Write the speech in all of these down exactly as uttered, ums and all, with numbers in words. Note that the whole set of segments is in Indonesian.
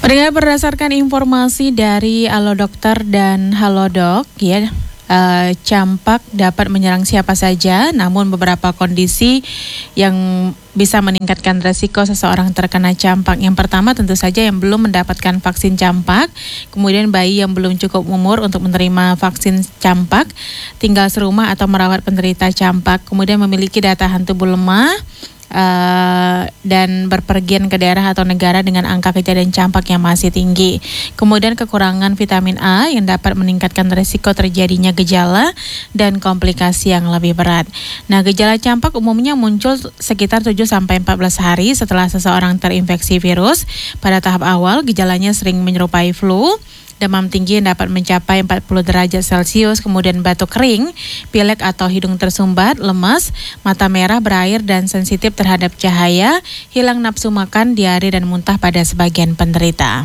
Pendengar, berdasarkan informasi dari Halo Dokter dan Halodoc, ya, eh, campak dapat menyerang siapa saja, namun beberapa kondisi yang bisa meningkatkan resiko seseorang terkena campak. Yang pertama tentu saja yang belum mendapatkan vaksin campak, kemudian bayi yang belum cukup umur untuk menerima vaksin campak, tinggal serumah atau merawat penderita campak, kemudian memiliki daya tahan tubuh lemah, Uh, dan berpergian ke daerah atau negara dengan angka kejadian campak yang masih tinggi. Kemudian kekurangan vitamin A yang dapat meningkatkan risiko terjadinya gejala dan komplikasi yang lebih berat. Nah, gejala campak umumnya muncul sekitar tujuh sampai empat belas hari setelah seseorang terinfeksi virus. Pada tahap awal, gejalanya sering menyerupai flu, demam tinggi yang dapat mencapai empat puluh derajat Celcius, kemudian batuk kering, pilek atau hidung tersumbat, lemas, mata merah, berair, dan sensitif terhadap cahaya, hilang nafsu makan, diare, dan muntah pada sebagian penderita.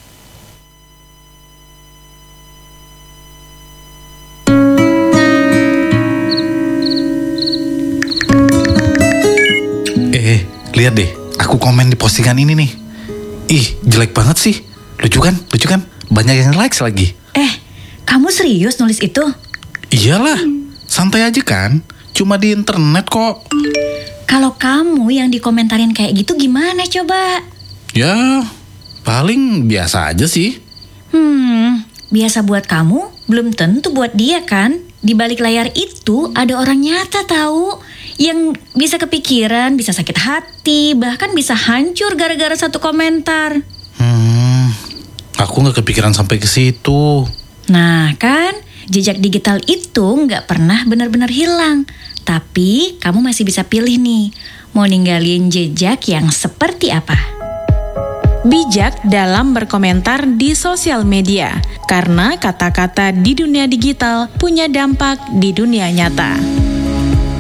Eh, lihat deh, aku komen di postingan ini nih. Ih, jelek banget sih. Lucu kan? Lucu kan? Banyak yang likes lagi. Eh, kamu serius nulis itu? Iyalah, santai aja kan. Cuma di internet kok. Kalau kamu yang dikomentarin kayak gitu gimana coba? Ya, paling biasa aja sih. Hmm, biasa buat kamu, belum tentu buat dia kan? Di balik layar itu ada orang nyata tahu, yang bisa kepikiran, bisa sakit hati, bahkan bisa hancur gara-gara satu komentar. Hmm, aku nggak kepikiran sampai ke situ. Nah kan, jejak digital itu nggak pernah benar-benar hilang. Tapi kamu masih bisa pilih nih, mau ninggalin jejak yang seperti apa. Bijak dalam berkomentar di sosial media, karena kata-kata di dunia digital punya dampak di dunia nyata.